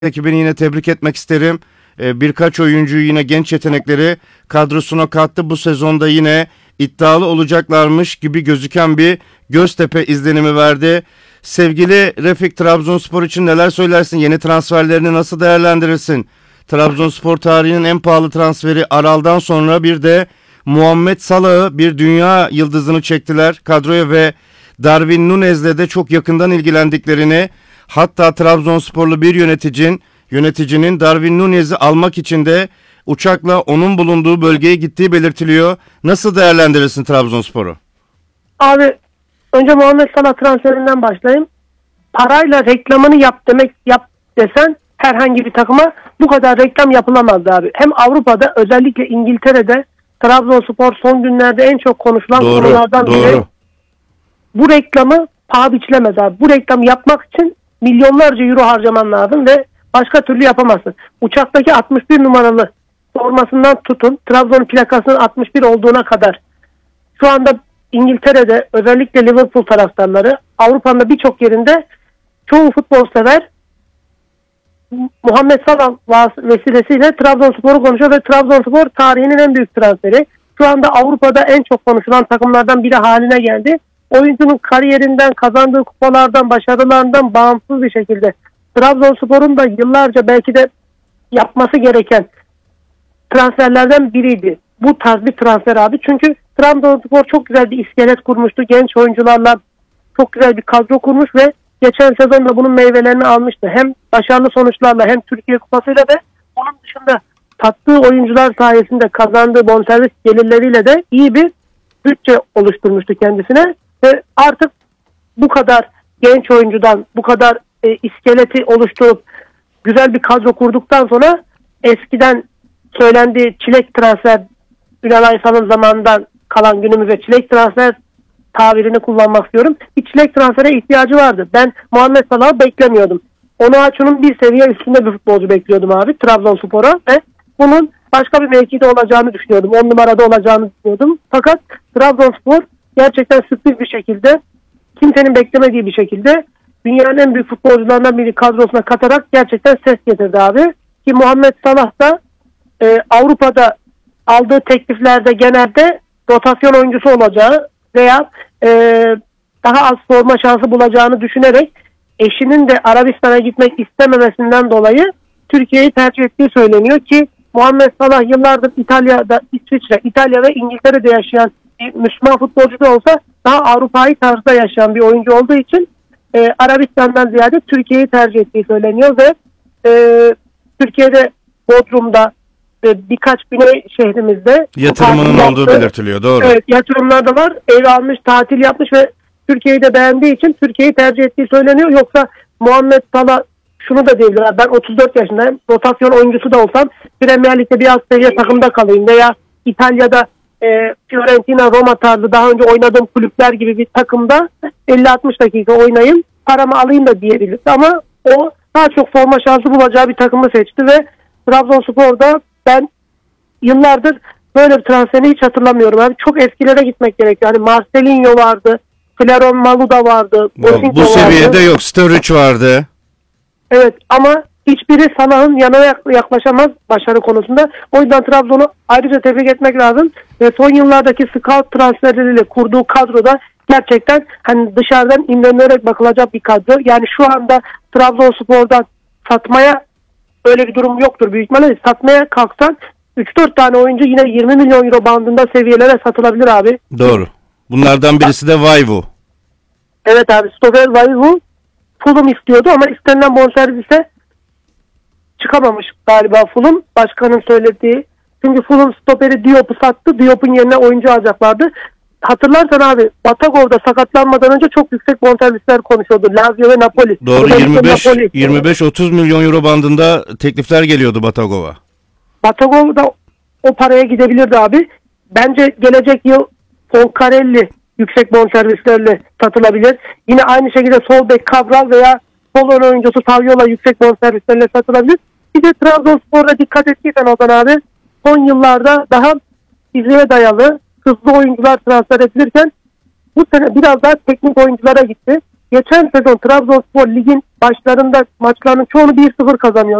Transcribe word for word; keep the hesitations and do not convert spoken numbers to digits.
Ekibini yine tebrik etmek isterim. Ee, birkaç oyuncuyu yine genç yetenekleri kadrosuna kattı. Bu sezonda yine iddialı olacaklarmış gibi gözüken bir Göztepe izlenimi verdi. Sevgili Refik, Trabzonspor için neler söylersin? Yeni transferlerini nasıl değerlendirirsin? Trabzonspor tarihinin en pahalı transferi Aral'dan sonra bir de Muhammed Salah'ı, bir dünya yıldızını çektiler kadroya ve Darwin Nunez'le de çok yakından ilgilendiklerini, hatta Trabzonsporlu bir yöneticinin yöneticinin Darwin Nunez'i almak için de uçakla onun bulunduğu bölgeye gittiği belirtiliyor. Nasıl değerlendirirsin Trabzonspor'u? Abi önce Muhammed Salah transferinden başlayayım. Parayla reklamını yap demek yap desen herhangi bir takıma bu kadar reklam yapılamazdı abi. Hem Avrupa'da, özellikle İngiltere'de Trabzonspor son günlerde en çok konuşulan Doğru, konulardan biri. doğru. Bu reklamı paha biçilemez abi. Bu reklam yapmak için milyonlarca euro harcaman lazım ve başka türlü yapamazsın. Uçaktaki altmış bir numaralı formasından tutun, Trabzon plakasının altmış bir olduğuna kadar şu anda İngiltere'de, özellikle Liverpool taraftarları, Avrupa'nın da birçok yerinde çoğu futbol sever Muhammed Salah vesilesiyle Trabzonspor'u konuşuyor ve Trabzonspor tarihinin en büyük transferi. Şu anda Avrupa'da en çok konuşulan takımlardan biri haline geldi. Oyuncunun kariyerinden, kazandığı kupalardan, başarılarından bağımsız bir şekilde Trabzonspor'un da yıllarca belki de yapması gereken transferlerden biriydi. Bu tarz bir transfer abi. Çünkü Trabzonspor çok güzel bir iskelet kurmuştu. Genç oyuncularla çok güzel bir kadro kurmuş ve geçen sezon da bunun meyvelerini almıştı. Hem başarılı sonuçlarla hem Türkiye Kupası'yla ve onun dışında tattığı oyuncular sayesinde kazandığı bonservis gelirleriyle de iyi bir bütçe oluşturmuştu kendisine. Ve artık bu kadar genç oyuncudan, bu kadar e, iskeleti oluşturup güzel bir kadro kurduktan sonra eskiden söylendiği çilek transfer, Ünal Aysal'ın zamanından kalan günümüze çilek transfer tabirini kullanmak istiyorum. Bir çilek transfere ihtiyacı vardı. Ben Muhammed Salah'ı beklemiyordum. Onuachu'nun bir seviye üstünde bir futbolcu bekliyordum abi Trabzonspor'a ve bunun başka bir mevkide olacağını düşünüyordum. on numarada olacağını düşünüyordum. Fakat Trabzonspor gerçekten sürpriz bir şekilde, kimsenin beklemediği bir şekilde dünyanın en büyük futbolcularından biri kadrosuna katarak gerçekten ses getirdi abi. Ki Muhammed Salah da e, Avrupa'da aldığı tekliflerde genelde rotasyon oyuncusu olacağı veya e, daha az forma şansı bulacağını düşünerek eşinin de Arabistan'a gitmek istememesinden dolayı Türkiye'yi tercih ettiği söyleniyor ki Muhammed Salah yıllardır İtalya'da, İsviçre, İtalya ve İngiltere'de yaşayan bir Müslüman futbolcu da olsa daha Avrupa'yı tarzda yaşayan bir oyuncu olduğu için e, Arabistan'dan ziyade Türkiye'yi tercih ettiği söyleniyor ve e, Türkiye'de Bodrum'da ve birkaç güney şehrimizde yatırımının olduğu belirtiliyor. Doğru. Evet, yatırımlar da var. Ev almış, tatil yapmış ve Türkiye'yi de beğendiği için Türkiye'yi tercih ettiği söyleniyor. Yoksa Muhammed Salah şunu da diyebilir. Ben otuz dört yaşındayım. Rotasyon oyuncusu da olsam Premier Lig'de bir alt seviye takımda kalayım veya İtalya'da e, Fiorentina, Roma tarzı daha önce oynadığım kulüpler gibi bir takımda elli altmış dakika oynayayım, paramı alayım da diyebilir. Ama o daha çok forma şansı bulacağı bir takımı seçti ve Trabzonspor'da ben yıllardır böyle bir transferi hiç hatırlamıyorum. Yani çok eskilere gitmek gerekiyor. Yani Marcelinho vardı, Claron Maluda vardı. Bu, bu seviyede vardı. Yok. Sturridge vardı. Evet ama hiçbiri Salah'ın yanına yaklaşamaz başarı konusunda. O yüzden Trabzon'u ayrıca tebrik etmek lazım. Ve son yıllardaki scout transferleriyle kurduğu kadroda gerçekten hani dışarıdan imrenilerek bakılacak bir kadro. Yani şu anda Trabzonspor'dan satmaya öyle bir durum yoktur büyük ihtimalle. Satmaya kalksan üç dört tane oyuncu yine yirmi milyon euro bandında seviyelere satılabilir abi. Doğru. Bunlardan birisi de Vaivu. Evet abi, stoper Vaivu Fulham istiyordu ama istenilen bonservise çıkamamış galiba Fulham. Başkanın söylediği. Çünkü Fulham stoperi Diop'u sattı. Diop'un yerine oyuncu alacaklardı. Hatırlarsan abi Batagov'da sakatlanmadan önce çok yüksek bonservisler konuşuyordu. Lazio ve Napoli. Doğru, yirmi beş otuz milyon euro bandında teklifler geliyordu Batagov'a. Batagov da o paraya gidebilirdi abi. Bence gelecek yıl Foncarelli yüksek bonservislerle satılabilir. Yine aynı şekilde sol bek Cabral veya sol ön oyuncusu Saviola yüksek bonservislerle satılabilir. Bir de Trabzonspor'da dikkat ettiysen Ozan abi, son yıllarda daha fiziğe dayalı hızlı oyuncular transfer edilirken bu sene biraz daha teknik oyunculara gitti. Geçen sezon Trabzonspor ligin başlarında maçlarının çoğunu bir sıfır kazanıyor.